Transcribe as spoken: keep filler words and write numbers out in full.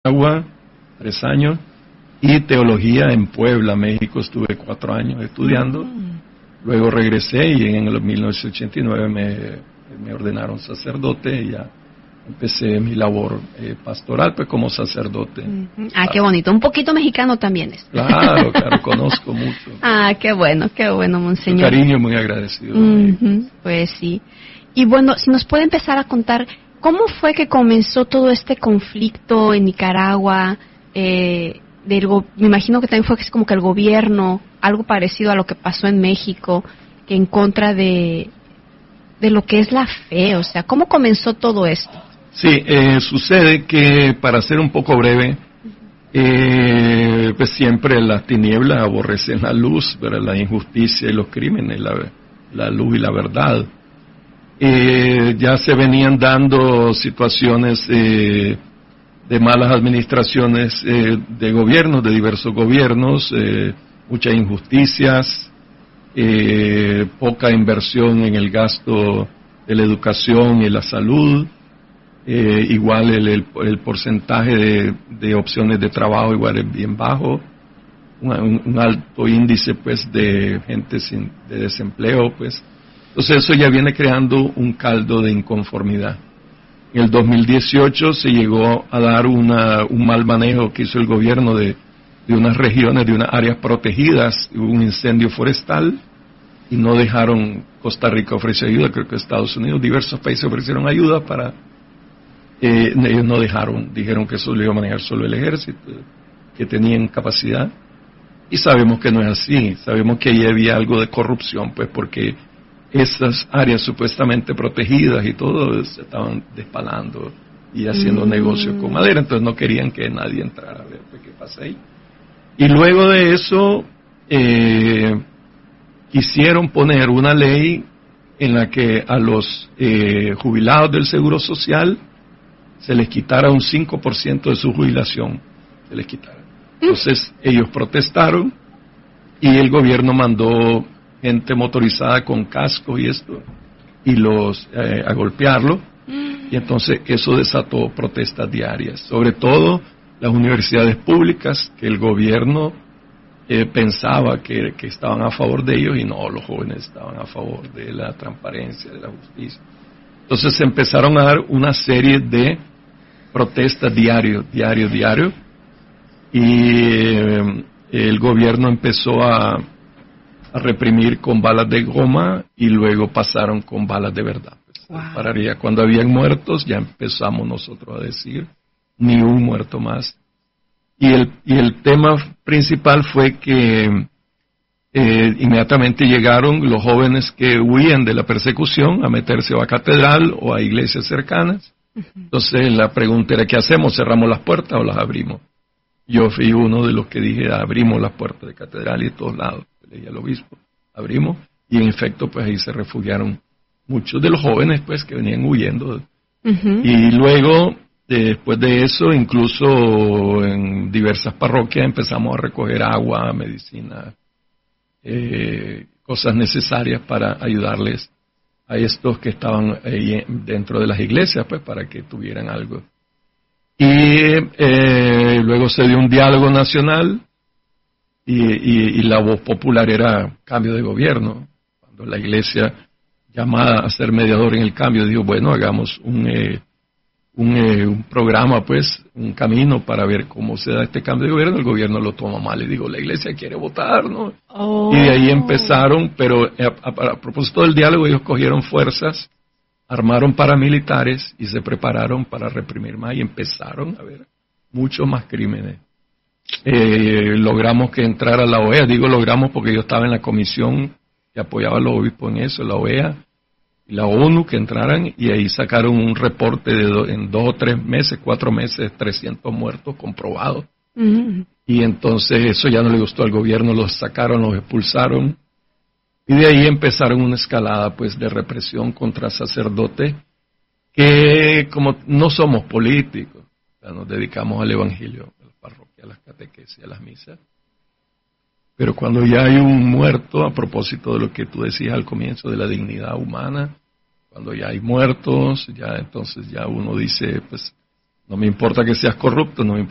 Agua, tres años, y teología en Puebla, México, estuve cuatro años estudiando. Luego regresé y en el mil novecientos ochenta y nueve me, me ordenaron sacerdote y ya empecé mi labor eh, pastoral pues como sacerdote. Uh-huh. Ah, qué bonito. Un poquito mexicano también es. Claro, claro, conozco mucho. Ah, qué bueno, qué bueno, monseñor. Con cariño, muy agradecido. Uh-huh. Pues sí. Y bueno, si nos puede empezar a contar, ¿cómo fue que comenzó todo este conflicto en Nicaragua? Eh, del go- me imagino que también fue como que el gobierno, algo parecido a lo que pasó en México, que en contra de, de lo que es la fe. O sea, ¿cómo comenzó todo esto? Sí, eh, sucede que, para ser un poco breve, eh, pues siempre las tinieblas aborrecen la luz, ¿verdad? La injusticia y los crímenes, la, la luz y la verdad. Eh, ya se venían dando situaciones eh, de malas administraciones eh, de gobiernos, de diversos gobiernos, eh, muchas injusticias, eh, poca inversión en el gasto de la educación y la salud, eh, igual el, el, el porcentaje de, de opciones de trabajo igual es bien bajo, un, un alto índice pues de gente sin, de desempleo pues. Entonces eso ya viene creando un caldo de inconformidad. En el dos mil dieciocho se llegó a dar una, un mal manejo que hizo el gobierno de, de unas regiones, de unas áreas protegidas, hubo un incendio forestal y no dejaron, Costa Rica ofreció ayuda, creo que Estados Unidos, diversos países ofrecieron ayuda para, eh, ellos no dejaron, dijeron que eso lo iba a manejar solo el ejército, que tenían capacidad, y sabemos que no es así, sabemos que ahí había algo de corrupción, pues porque esas áreas supuestamente protegidas y todo se estaban despalando y haciendo mm. negocios con madera, entonces no querían que nadie entrara a ver pues, qué pasa ahí. Y luego de eso eh, quisieron poner una ley en la que a los eh, jubilados del Seguro Social se les quitara un cinco por ciento de su jubilación, se les quitara. Entonces ellos protestaron y el gobierno mandó gente motorizada con casco y esto, y los eh, a golpearlo, y entonces eso desató protestas diarias, sobre todo las universidades públicas, que el gobierno eh, pensaba que, que estaban a favor de ellos, y no, los jóvenes estaban a favor de la transparencia, de la justicia. Entonces se empezaron a dar una serie de protestas diario, diario, diario, y eh, el gobierno empezó a a reprimir con balas de goma y luego pasaron con balas de verdad. Pues, wow. Pararía. Cuando habían muertos ya empezamos nosotros a decir ni un muerto más. Y el, y el tema principal fue que eh, inmediatamente llegaron los jóvenes que huían de la persecución a meterse o a catedral o a iglesias cercanas. Uh-huh. Entonces la pregunta era, ¿qué hacemos? ¿Cerramos las puertas o las abrimos? Yo fui uno de los que dije, abrimos las puertas de catedral y de todos lados. Le dije al obispo, abrimos, y en efecto pues ahí se refugiaron muchos de los jóvenes pues que venían huyendo. Uh-huh. Y luego, después de eso, incluso en diversas parroquias empezamos a recoger agua, medicina, eh, cosas necesarias para ayudarles a estos que estaban ahí dentro de las iglesias pues para que tuvieran algo. Y eh, luego se dio un diálogo nacional. Y, y, y la voz popular era cambio de gobierno. Cuando la iglesia, llamada a ser mediador en el cambio, dijo, bueno, hagamos un, eh, un, eh, un programa, pues, un camino para ver cómo se da este cambio de gobierno. El gobierno lo toma mal y dijo, la iglesia quiere votar, ¿no? Oh. Y de ahí empezaron, pero a, a, a propósito del diálogo, ellos cogieron fuerzas, armaron paramilitares y se prepararon para reprimir más y empezaron a ver muchos más crímenes. Eh, logramos que entrara la O E A, digo logramos porque yo estaba en la comisión que apoyaba a los obispos en eso, la O E A y la ONU, que entraran, y ahí sacaron un reporte de do, en dos o tres meses, cuatro meses, trescientos muertos comprobados. Uh-huh. Y entonces eso ya no le gustó al gobierno, los sacaron, los expulsaron, y de ahí empezaron una escalada pues de represión contra sacerdotes que, como no somos políticos, o sea, nos dedicamos al evangelio, a las catequesis, a las misas. Pero cuando ya hay un muerto, a propósito de lo que tú decías al comienzo de la dignidad humana, cuando ya hay muertos, ya entonces ya uno dice, pues no me importa que seas corrupto, no me importa